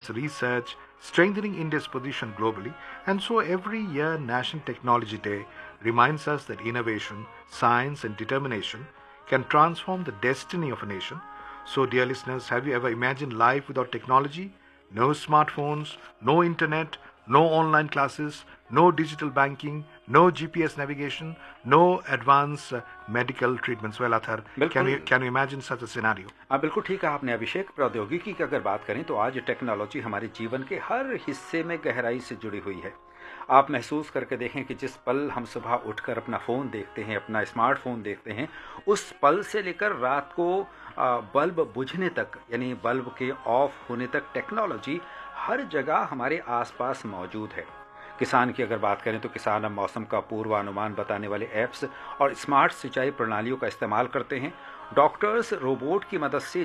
advanced research, strengthening India's position globally. And so every year, National Technology Day reminds us that innovation, science, and determination can transform the destiny of a nation. So, dear listeners, have you ever imagined life without technology? No smartphones, no internet, no online classes, no digital banking, no GPS navigation, no advanced medical treatments. Well, Athar, can you imagine such a scenario? हाँ, बिल्कुल ठीक है आपने अभिषेक। प्रौद्योगिकी की अगर बात करें तो आज टेक्नोलॉजी हमारे जीवन के हर हिस्से में गहराई से जुड़ी हुई है। आप महसूस करके देखें कि जिस पल हम सुबह उठकर अपना फ़ोन देखते हैं, अपना स्मार्टफोन देखते हैं, उस पल से लेकर रात को बल्ब बुझने तक, यानी बल्ब के ऑफ होने तक टेक्नोलॉजी हर जगह हमारे आसपास मौजूद है। किसान की अगर बात करें तो किसान अब मौसम का पूर्वानुमान बताने वाले ऐप्स और स्मार्ट सिंचाई प्रणालियों का इस्तेमाल करते हैं। डॉक्टर्स रोबोट की मदद से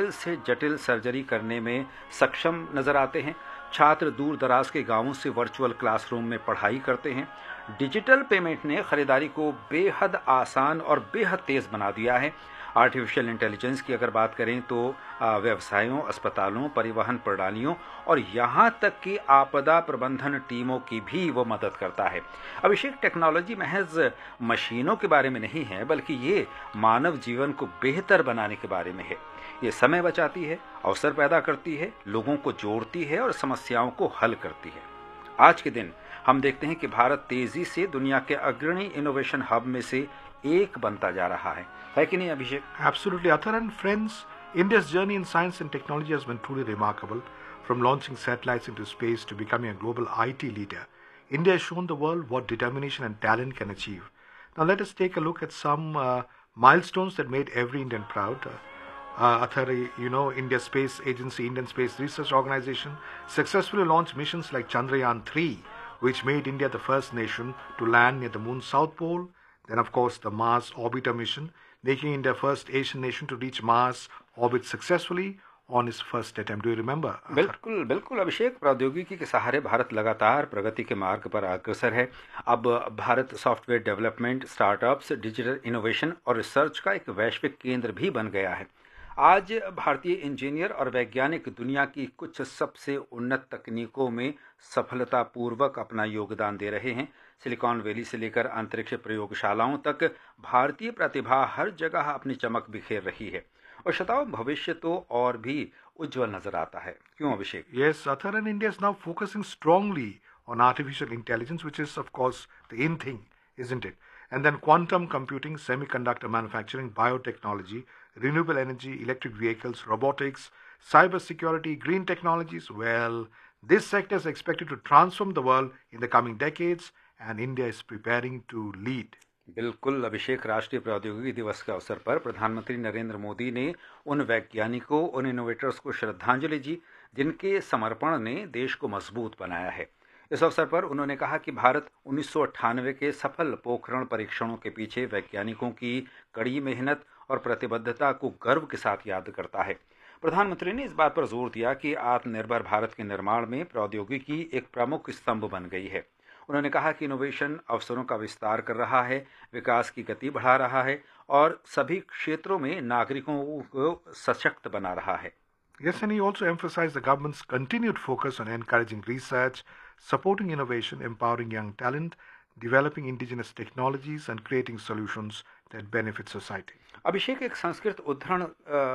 जटिल सर्जरी करने में सक्षम नजर आते हैं। छात्र दूर दराज के गांवों से वर्चुअल क्लासरूम में पढ़ाई करते हैं। डिजिटल पेमेंट ने खरीदारी को बेहद आसान और बेहद तेज बना दिया है। आर्टिफिशियल इंटेलिजेंस की अगर बात करें तो व्यवसायों, अस्पतालों, परिवहन प्रणालियों और यहाँ तक कि आपदा प्रबंधन टीमों की भी वो मदद करता है। अभिषेक, टेक्नोलॉजी महज मशीनों के बारे में नहीं है, बल्कि ये मानव जीवन को बेहतर बनाने के बारे में है। ये समय बचाती है, अवसर पैदा करती है, लोगों को जोड़ती है और समस्याओं को हल करती है। आज के दिन हम देखते हैं कि भारत तेजी से दुनिया के अग्रणी इनोवेशन हब में से एक बनता जा रहा है कि नहीं अभिषेक? Absolutely, Athar and friends. India's journey in science and technology has been truly remarkable. From launching satellites into space to becoming a global IT leader, India has shown the world what determination and talent can achieve. Now let us take a look at some milestones that made every Indian proud. Athar, you know, India's Space Agency, Indian Space Research Organization, successfully launched missions like Chandrayaan-3, which made India the first nation to land near the moon's south pole. Then, of course, the Mars Orbiter mission, making India first Asian nation to reach Mars orbit successfully on its first attempt. Do you remember? बिल्कुल बिल्कुल अभिषेक, प्रौद्योगिकी के सहारे भारत लगातार प्रगति के मार्ग पर अग्रसर है। अब Bharat software development, startups, digital innovation और रिसर्च का एक वैश्विक केंद्र भी बन गया है। आज भारतीय इंजीनियर और वैज्ञानिक दुनिया की कुछ सबसे उन्नत तकनीकों में सफलतापूर्वक अपना योगदान दे रहे हैं। सिलिकॉन वैली से लेकर अंतरिक्ष प्रयोगशालाओं तक भारतीय प्रतिभा हर जगह अपनी चमक बिखेर रही है और शताओं भविष्य तो और भी उज्जवल नजर आता है। क्यों अभिषेक? Yes, Athar, and India is now focusing strongly on artificial intelligence, which is of course the in thing, isn't it? And then quantum computing, semiconductor manufacturing, biotechnology, renewable energy, electric vehicles, robotics, cyber security, green technologies. Well, this sector is expected to transform the world in the coming decades, and India is preparing to lead. बिल्कुल अभिषेक, राष्ट्रीय प्रौद्योगिकी दिवस के अवसर पर प्रधानमंत्री नरेंद्र मोदी ने उन वैज्ञानिकों, उन इनोवेटर्स को श्रद्धांजलि दी जिनके समर्पण ने देश को मजबूत बनाया है। इस अवसर पर उन्होंने कहा कि भारत 1998 के सफल पोखरण परीक्षणों के पीछे वैज्ञानिकों की कड़ी मेहनत और प्रतिबद्धता को गर्व के साथ याद करता है। प्रधानमंत्री ने इस बात पर जोर दिया कि आत्मनिर्भर भारत के निर्माण में प्रौद्योगिकी एक प्रमुख स्तंभ बन गई है। उन्होंने कहा कि इनोवेशन अवसरों का विस्तार कर रहा है, विकास की गति बढ़ा रहा है और सभी क्षेत्रों में नागरिकों को सशक्त बना रहा है। Yes, and he also emphasized the government's continued focus on encouraging research, supporting innovation, empowering young talent, developing indigenous technologies, and creating solutions that benefit society. अभिषेक, एक संस्कृत उद्धरण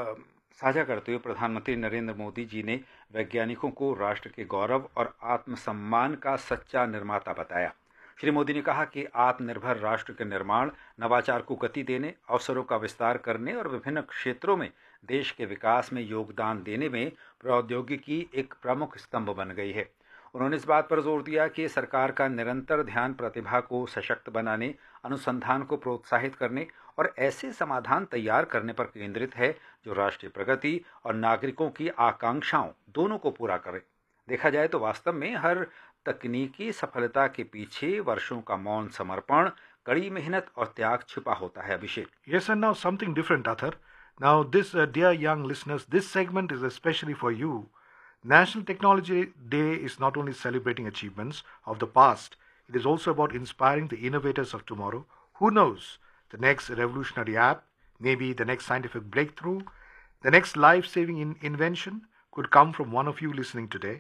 साझा करते हुए प्रधानमंत्री नरेंद्र मोदी जी ने वैज्ञानिकों को राष्ट्र के गौरव और आत्मसम्मान का सच्चा निर्माता बताया। श्री मोदी ने कहा कि आत्मनिर्भर राष्ट्र के निर्माण, नवाचार को गति देने, अवसरों का विस्तार करने और विभिन्न क्षेत्रों में देश के विकास में योगदान देने में प्रौद्योगिकी एक प्रमुख स्तंभ बन गई है। उन्होंने इस बात पर जोर दिया कि सरकार का निरंतर ध्यान प्रतिभा को सशक्त बनाने, अनुसंधान को प्रोत्साहित करने और ऐसे समाधान तैयार करने पर केंद्रित है जो राष्ट्रीय प्रगति और नागरिकों की आकांक्षाओं दोनों को पूरा करे। देखा जाए तो वास्तव में हर तकनीकी सफलता के पीछे वर्षों का मौन समर्पण, कड़ी मेहनत और त्याग छिपा होता है अभिषेक। Yes, and now something different, Athar. Now this, dear young listeners, this segment is especially for you. National Technology Day is not only celebrating achievements of the past, it is also about inspiring the innovators of tomorrow. Who knows? The next revolutionary app, maybe the next scientific breakthrough, the next life-saving invention could come from one of you listening today.